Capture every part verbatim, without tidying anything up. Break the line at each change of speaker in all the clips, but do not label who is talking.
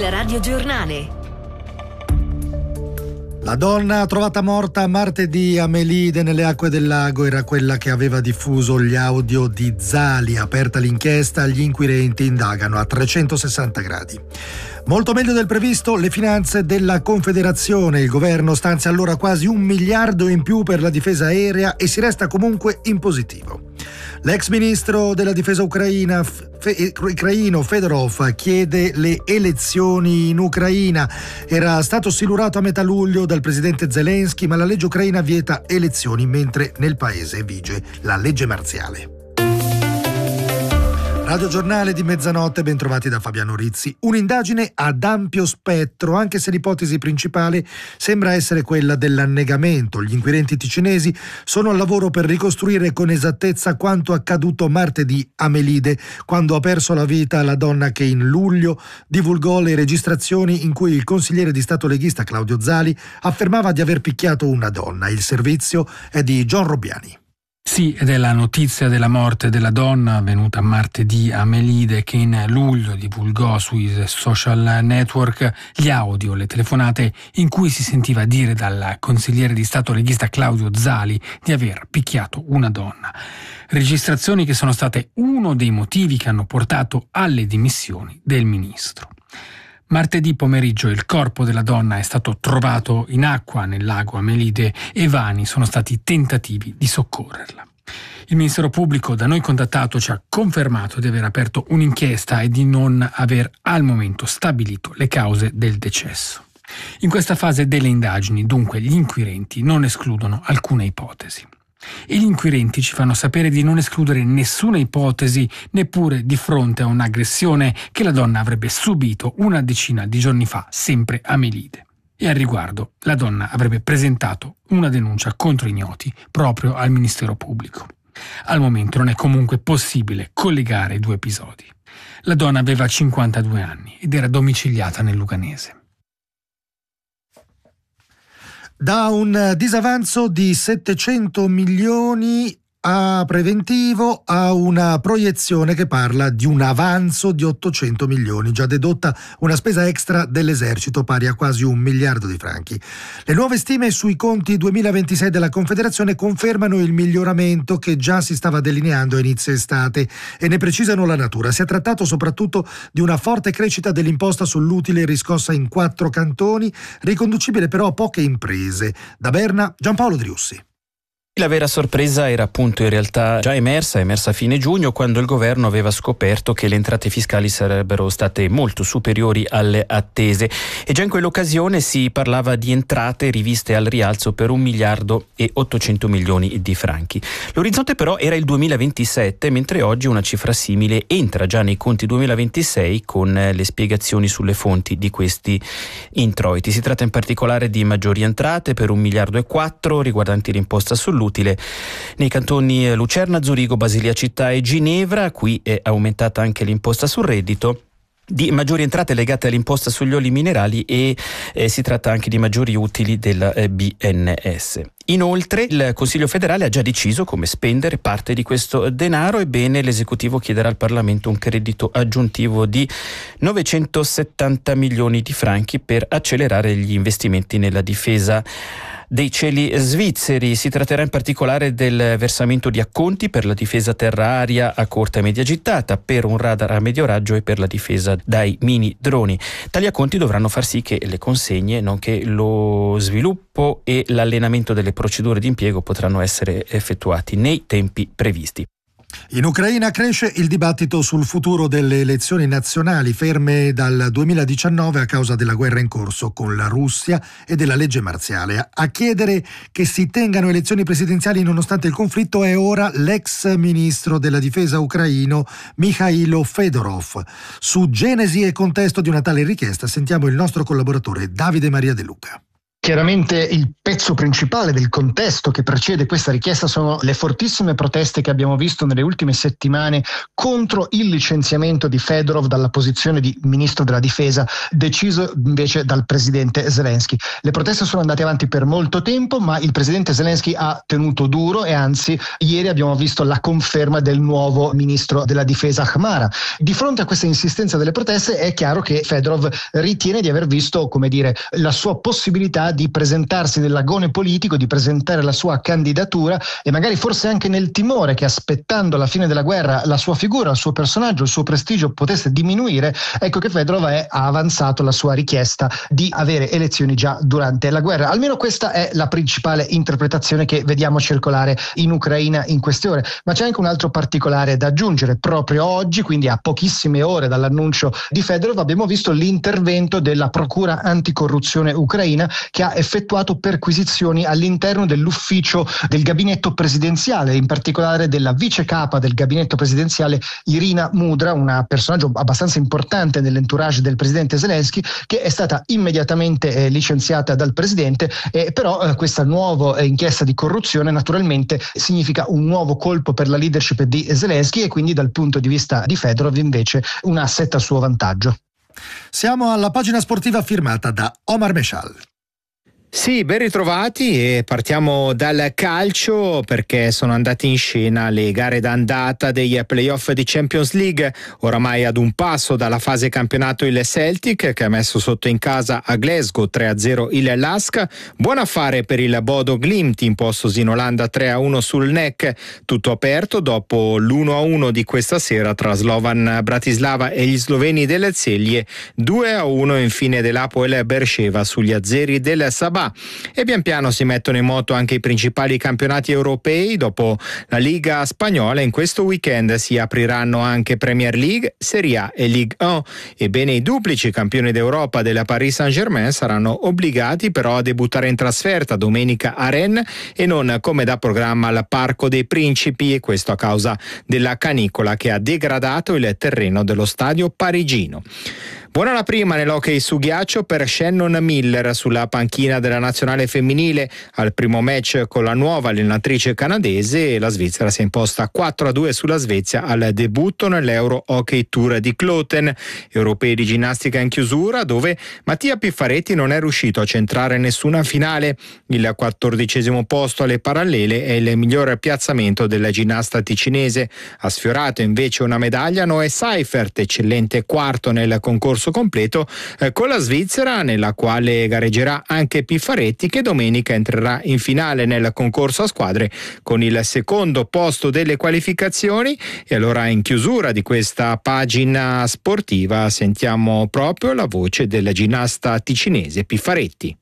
Il radiogiornale.
La donna trovata morta martedì a Melide nelle acque del lago era quella che aveva diffuso gli audio di Zali. Aperta l'inchiesta, gli inquirenti indagano a trecentosessanta gradi. Molto meglio del previsto le finanze della Confederazione. Il governo stanzia allora quasi un miliardo in più per la difesa aerea e si resta comunque in positivo. L'ex ministro della difesa ucraina, fe, ucraino Fedorov chiede le elezioni in Ucraina. Era stato silurato a metà luglio dal presidente Zelensky, ma la legge ucraina vieta elezioni mentre nel paese vige la legge marziale. Radio Giornale di mezzanotte, bentrovati da Fabiano Rizzi. Un'indagine ad ampio spettro, anche se l'ipotesi principale sembra essere quella dell'annegamento. Gli inquirenti ticinesi sono al lavoro per ricostruire con esattezza quanto accaduto martedì a Melide, quando ha perso la vita la donna che in luglio divulgò le registrazioni in cui il consigliere di Stato leghista Claudio Zali affermava di aver picchiato una donna. Il servizio è di John Robbiani.
Sì, ed è la notizia della morte della donna avvenuta martedì a Melide, che in luglio divulgò sui social network gli audio, le telefonate in cui si sentiva dire dal consigliere di Stato leghista Claudio Zali di aver picchiato una donna. Registrazioni che sono state uno dei motivi che hanno portato alle dimissioni del ministro. Martedì pomeriggio il corpo della donna è stato trovato in acqua nel lago a Melide e vani sono stati i tentativi di soccorrerla. Il Ministero Pubblico, da noi contattato, ci ha confermato di aver aperto un'inchiesta e di non aver al momento stabilito le cause del decesso. In questa fase delle indagini, dunque, gli inquirenti non escludono alcuna ipotesi. E gli inquirenti ci fanno sapere di non escludere nessuna ipotesi, neppure di fronte a un'aggressione che la donna avrebbe subito una decina di giorni fa, sempre a Melide. E al riguardo la donna avrebbe presentato una denuncia contro ignoti proprio al Ministero Pubblico. Al momento non è comunque possibile collegare i due episodi. La donna aveva cinquantadue anni ed era domiciliata nel Luganese.
Da un disavanzo di settecento milioni a preventivo a una proiezione che parla di un avanzo di ottocento milioni, già dedotta una spesa extra dell'esercito pari a quasi un miliardo di franchi. Le nuove stime sui conti duemilaventisei della Confederazione confermano il miglioramento che già si stava delineando a inizio estate e ne precisano la natura. Si è trattato soprattutto di una forte crescita dell'imposta sull'utile riscossa in quattro cantoni, riconducibile però a poche imprese. Da Berna, Giampaolo Driussi.
La vera sorpresa era appunto in realtà già emersa, emersa a fine giugno, quando il governo aveva scoperto che le entrate fiscali sarebbero state molto superiori alle attese e già in quell'occasione si parlava di entrate riviste al rialzo per un miliardo e ottocento milioni di franchi. L'orizzonte però era il duemilaventisette, mentre oggi una cifra simile entra già nei conti duemilaventisei con le spiegazioni sulle fonti di questi introiti. Si tratta in particolare di maggiori entrate per un miliardo e quattro riguardanti l'imposta sull'utile utile nei cantoni Lucerna, Zurigo, Basilea Città e Ginevra. Qui è aumentata anche l'imposta sul reddito, di maggiori entrate legate all'imposta sugli oli minerali e eh, si tratta anche di maggiori utili della eh, B N S. Inoltre il Consiglio federale ha già deciso come spendere parte di questo denaro. Ebbene, l'esecutivo chiederà al Parlamento un credito aggiuntivo di novecentosettanta milioni di franchi per accelerare gli investimenti nella difesa dei cieli svizzeri. Si tratterà in particolare del versamento di acconti per la difesa terra-aria a corta e media gittata, per un radar a medio raggio e per la difesa dai mini droni. Tali acconti dovranno far sì che le consegne, nonché lo sviluppo e l'allenamento delle procedure di impiego potranno essere effettuati nei tempi previsti.
In Ucraina cresce il dibattito sul futuro delle elezioni nazionali, ferme dal duemiladiciannove a causa della guerra in corso con la Russia e della legge marziale. A chiedere che si tengano elezioni presidenziali nonostante il conflitto è ora l'ex ministro della difesa ucraino Mikhailo Fedorov. Su genesi e contesto di una tale richiesta sentiamo il nostro collaboratore Davide Maria De Luca.
Chiaramente il pezzo principale del contesto che precede questa richiesta sono le fortissime proteste che abbiamo visto nelle ultime settimane contro il licenziamento di Fedorov dalla posizione di ministro della difesa, deciso invece dal presidente Zelensky. Le proteste sono andate avanti per molto tempo, ma il presidente Zelensky ha tenuto duro e anzi ieri abbiamo visto la conferma del nuovo ministro della difesa Khmara. Di fronte a questa insistenza delle proteste è chiaro che Fedorov ritiene di aver visto, come dire, la sua possibilità di presentarsi nell'agone politico, di presentare la sua candidatura e magari forse anche nel timore che aspettando la fine della guerra la sua figura, il suo personaggio, il suo prestigio potesse diminuire, ecco che Fedorov è, ha avanzato la sua richiesta di avere elezioni già durante la guerra. Almeno questa è la principale interpretazione che vediamo circolare in Ucraina in queste ore, ma c'è anche un altro particolare da aggiungere. Proprio oggi, quindi a pochissime ore dall'annuncio di Fedorov, abbiamo visto l'intervento della procura anticorruzione ucraina che ha effettuato perquisizioni all'interno dell'ufficio del gabinetto presidenziale, in particolare della vice capa del gabinetto presidenziale Irina Mudra, un personaggio abbastanza importante nell'entourage del presidente Zelensky, che è stata immediatamente eh, licenziata dal presidente, eh, però eh, questa nuova eh, inchiesta di corruzione naturalmente significa un nuovo colpo per la leadership di Zelensky e quindi dal punto di vista di Fedorov invece un asset a suo vantaggio.
Siamo alla pagina sportiva firmata da Omar Meshal.
Sì, ben ritrovati e partiamo dal calcio perché sono andate in scena le gare d'andata dei playoff di Champions League. Oramai ad un passo dalla fase campionato il Celtic che ha messo sotto in casa a Glasgow tre a zero il Lask. Buon affare per il Bodo Glimt impostosi in Olanda tre a uno sul N E C. Tutto aperto dopo l'uno a uno di questa sera tra Slovan Bratislava e gli sloveni delle Celje. due a uno infine dell'Apoel Beersheva sugli azzeri del Sabah. E pian piano si mettono in moto anche i principali campionati europei. Dopo la Liga spagnola in questo weekend si apriranno anche Premier League, Serie A e Ligue uno. Ebbene i duplici campioni d'Europa della Paris Saint-Germain saranno obbligati però a debuttare in trasferta domenica a Rennes e non come da programma al Parco dei Principi, e questo a causa della canicola che ha degradato il terreno dello stadio parigino. Buona la prima nell'hockey su ghiaccio per Shannon Miller sulla panchina della nazionale femminile. Al primo match con la nuova allenatrice canadese la Svizzera si è imposta quattro a due sulla Svezia al debutto nell'Euro Hockey Tour di Kloten. Europei di ginnastica in chiusura dove Mattia Piffaretti non è riuscito a centrare nessuna finale. Il quattordicesimo posto alle parallele è il miglior piazzamento della ginnasta ticinese. Ha sfiorato invece una medaglia Noé Seifert, eccellente quarto nel concorso completo eh, con la Svizzera, nella quale gareggerà anche Piffaretti, che domenica entrerà in finale nel concorso a squadre con il secondo posto delle qualificazioni. E allora in chiusura di questa pagina sportiva sentiamo proprio la voce del ginnasta ticinese Piffaretti.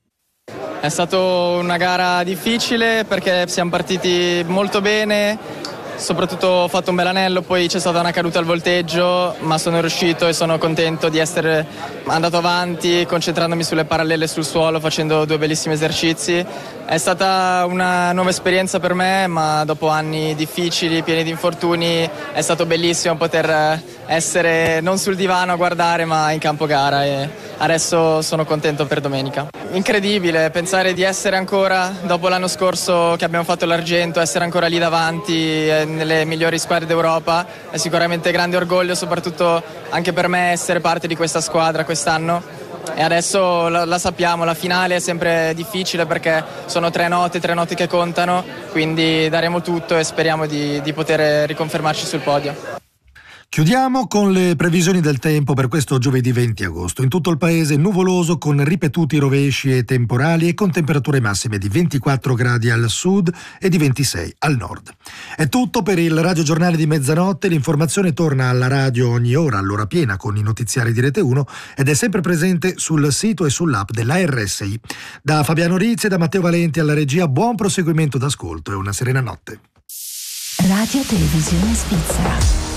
È stata una gara difficile perché siamo partiti molto bene, soprattutto ho fatto un bel anello, poi c'è stata una caduta al volteggio, ma sono riuscito e sono contento di essere andato avanti concentrandomi sulle parallele sul suolo, facendo due bellissimi esercizi. È stata una nuova esperienza per me, ma dopo anni difficili, pieni di infortuni, è stato bellissimo poter essere non sul divano a guardare ma in campo gara, e adesso sono contento per domenica. Incredibile pensare di essere ancora, dopo l'anno scorso che abbiamo fatto l'argento, essere ancora lì davanti nelle migliori squadre d'Europa. È sicuramente grande orgoglio, soprattutto anche per me, essere parte di questa squadra quest'anno. E adesso la, la sappiamo, la finale è sempre difficile perché sono tre note, tre note che contano, quindi daremo tutto e speriamo di, di poter riconfermarci sul podio.
Chiudiamo con le previsioni del tempo per questo giovedì venti agosto. In tutto il paese nuvoloso con ripetuti rovesci e temporali e con temperature massime di ventiquattro gradi al sud e di ventisei al nord. È tutto per il Radio Giornale di mezzanotte. L'informazione torna alla radio ogni ora all'ora piena con i notiziari di Rete uno ed è sempre presente sul sito e sull'app della R S I. Da Fabiano Rizzi e da Matteo Valenti alla regia, buon proseguimento d'ascolto e una serena notte.
Radio Televisione Svizzera.